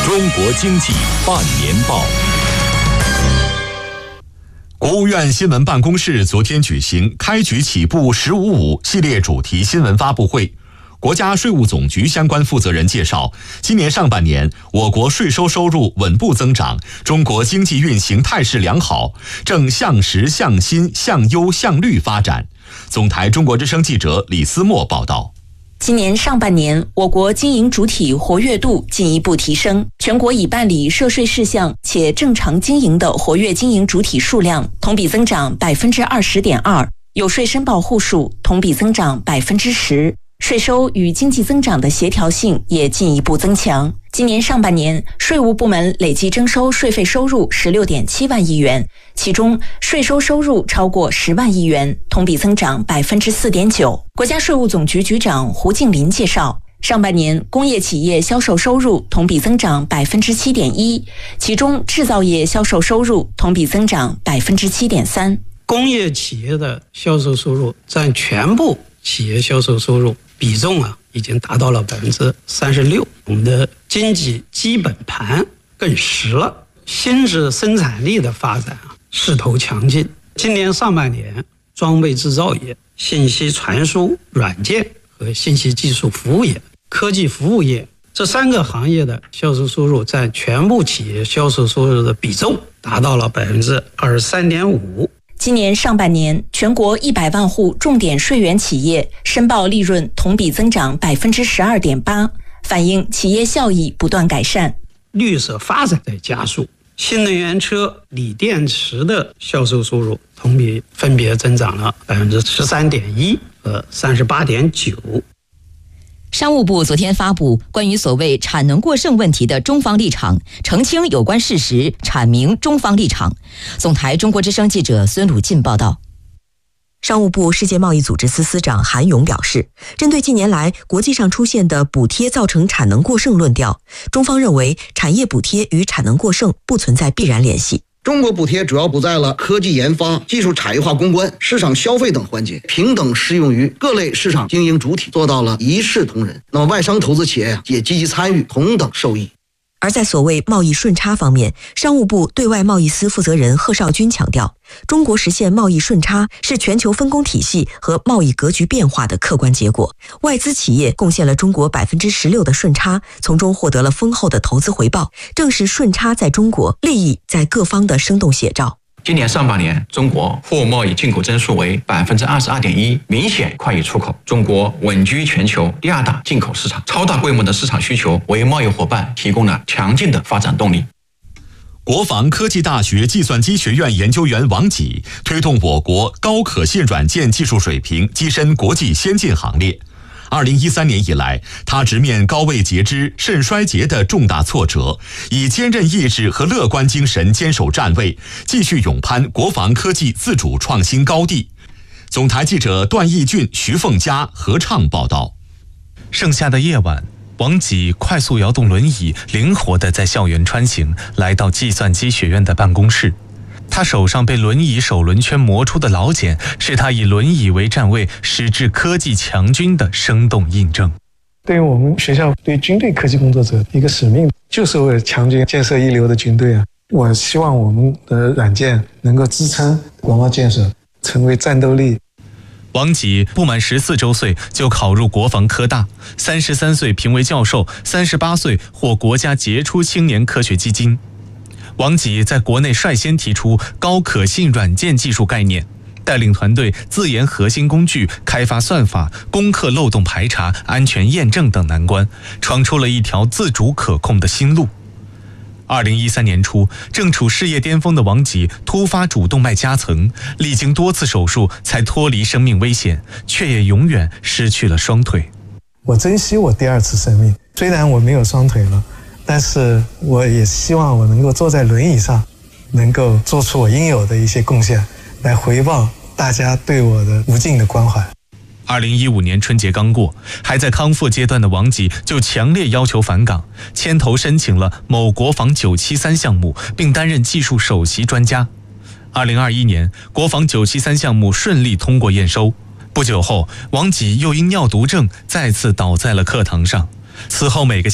中国经济半年报。国务院新闻办公室昨天举行开局起步“15.5”系列主题新闻发布会。国家税务总局相关负责人介绍，今年上半年我国税收收入稳步增长，中国经济运行态势良好，正向实、向新、向优、向绿发展。总台中国之声记者李思墨报道。 今年上半年，我国经营主体活跃度进一步提升，全国已办理涉税事项且正常经营的活跃经营主体数量同比增长20.2%，有税申报户数同比增长10%。税收与经济增长的协调性也进一步增强。今年上半年，税务部门累计征收税费收入16.7万亿元，其中税收收入超过10万亿元，同比增长4.9%。国家税务总局局长胡静林介绍，上半年工业企业销售收入同比增长7.1%，其中制造业销售收入同比增长7.3%。 工业企业的销售收入占全部企业销售收入比重已经达到了36%，我们的经济基本盘更实了，新质生产力的发展势头强劲。今年上半年，装备制造业、信息传输软件和信息技术服务业、科技服务业这3个行业的销售收入占全部企业销售收入的比重达到了23.5%。 今年上半年，全国100万户重点税源企业申报利润同比增长12.8%，反映企业效益不断改善。 绿色发展在加速，新能源车、锂电池的销售收入同比分别增长了13.1%和38.9%。 商务部昨天发布关于所谓产能过剩问题的中方立场，澄清有关事实，阐明中方立场。总台中国之声记者孙鲁进报道。 商务部世界贸易组织司司长韩勇表示，针对近年来国际上出现的补贴造成产能过剩论调，中方认为产业补贴与产能过剩不存在必然联系。 中国补贴主要补在了科技研发、技术产业化攻关、市场消费等环节，平等适用于各类市场经营主体，做到了一视同仁。那么外商投资企业也积极参与，同等受益。 而在所谓贸易顺差方面，商务部对外贸易司负责人贺绍军强调，中国实现贸易顺差是全球分工体系和贸易格局变化的客观结果。外资企业贡献了中国16%的顺差，从中获得了丰厚的投资回报，正是顺差在中国，利益在各方的生动写照。 今年上半年，中国货贸易进口增速为22.1%，明显快于出口。中国稳居全球第2大进口市场，超大规模的市场需求为贸易伙伴提供了强劲的发展动力。 国防科技大学计算机学院研究员王己推动我国高可信软件技术水平跻身国际先进行列。2013年以来，他直面高位截肢、肾衰竭的重大挫折，以坚韧意志和乐观精神坚守站位，继续勇攀国防科技自主创新高地。总台记者段义俊、徐凤佳合唱报道。 盛夏的夜晚，王己快速摇动轮椅，灵活地在校园穿行，来到计算机学院的办公室。他手上被轮椅手轮圈磨出的老茧，是他以轮椅为站位，矢志科技强军的生动印证。 对于我们学校对军队科技工作者一个使命，就是为了强军建设一流的军队我希望我们的软件能够支撑国贸建设，成为战斗力。 王己不满14周岁就考入国防科大，33岁评为教授，38岁获国家杰出青年科学基金。王己在国内率先提出高可信软件技术概念，带领团队自研核心工具，开发算法，攻克漏洞排查、安全验证等难关，闯出了一条自主可控的新路。2013年初，正处事业巅峰的王己突发主动脉夹层，历经多次手术才脱离生命危险，却也永远失去了双腿。 我珍惜我第2次生命，虽然我没有双腿了，但是我也希望我能够坐在轮椅上，能够做出我应有的一些贡献，来回报大家对我的无尽的关怀。 2015年春节刚过，还在康复阶段的王己就强烈要求返岗，牵头申请了某国防973项目，并担任技术首席专家。2021年，国防973项目顺利通过验收。不久后，王己又因尿毒症再次倒在了课堂上。此后每个